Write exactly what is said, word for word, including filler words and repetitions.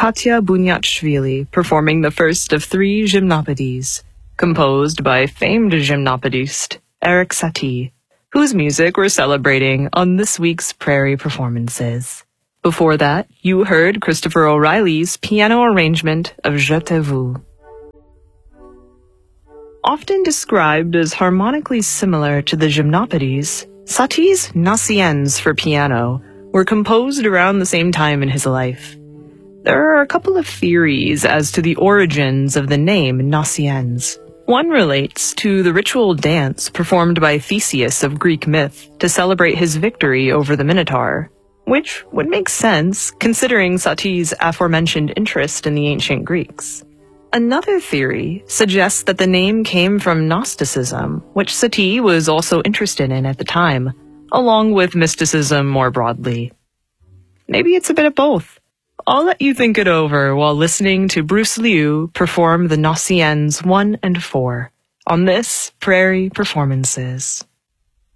Katya Bunyatshvili performing the first of three gymnopedies, composed by famed gymnopedist Erik Satie, whose music we're celebrating on this week's Prairie Performances. Before that, you heard Christopher O'Reilly's piano arrangement of Je te veux. Often described as harmonically similar to the gymnopedies, Satie's Nociennes for piano were composed around the same time in his life. There are a couple of theories as to the origins of the name Nociennes. One relates to the ritual dance performed by Theseus of Greek myth to celebrate his victory over the Minotaur, which would make sense considering Satie's aforementioned interest in the ancient Greeks. Another theory suggests that the name came from Gnosticism, which Satie was also interested in at the time, along with mysticism more broadly. Maybe it's a bit of both. I'll let you think it over while listening to Bruce Liu perform the Nociennes one and four on this Prairie Performances.